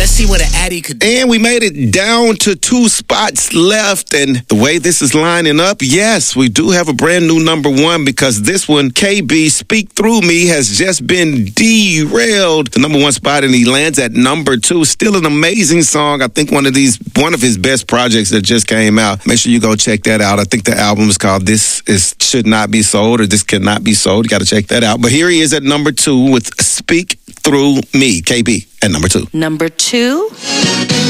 Let's see what an Addy could do. And we made it down to 2 spots left. And the way this is lining up, yes, we do have a brand new number 1 because this one, KB, Speak Through Me, has just been derailed. The number 1 spot, and he lands at number 2. Still an amazing song. I think one of his best projects that just came out. Make sure you go check that out. I think the album is called Should Not Be Sold, or This Cannot Be Sold. You got to check that out. But here he is at number 2 with Speak Through Me. KB at number 2. Number 2.